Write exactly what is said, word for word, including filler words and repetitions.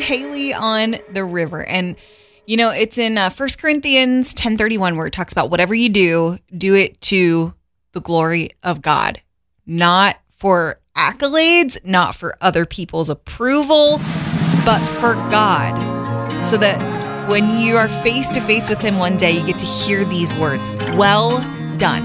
daily on the river. And, you know, it's in uh, First Corinthians ten thirty-one where it talks about whatever you do, do it to the glory of God, not for accolades, not for other people's approval, but for God. So that when you are face to face with him one day, you get to hear these words, well